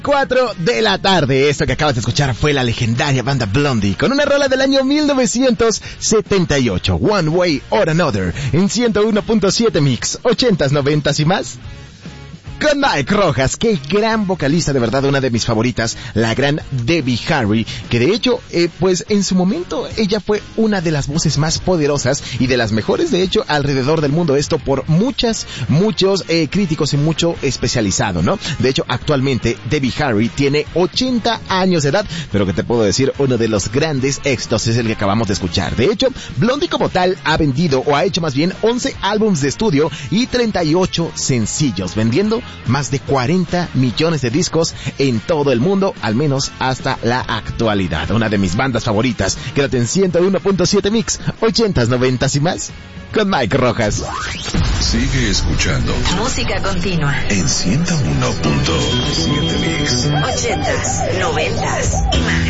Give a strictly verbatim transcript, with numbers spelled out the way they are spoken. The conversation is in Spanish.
cuatro de la tarde. Esto que acabas de escuchar fue la legendaria banda Blondie con una rola del año mil novecientos setenta y ocho, One Way or Another, en ciento uno punto siete Mix, ochentas, noventas y más. Con Mike Rojas, qué gran vocalista, de verdad, una de mis favoritas, la gran Debbie Harry, que de hecho, eh, pues en su momento ella fue una de las voces más poderosas y de las mejores, de hecho, alrededor del mundo, esto por muchas, muchos eh, críticos y mucho especializado, ¿no? De hecho, actualmente Debbie Harry tiene ochenta años de edad, pero que te puedo decir, uno de los grandes éxitos es el que acabamos de escuchar. De hecho, Blondie como tal ha vendido, o ha hecho más bien, once álbumes de estudio y treinta y ocho sencillos, vendiendo más de cuarenta millones de discos en todo el mundo, al menos hasta la actualidad. Una de mis bandas favoritas. Quédate en ciento uno punto siete Mix, ochentas, noventas y más, con Mike Rojas. Sigue escuchando música continua en ciento uno punto siete Mix, ochentas, noventas.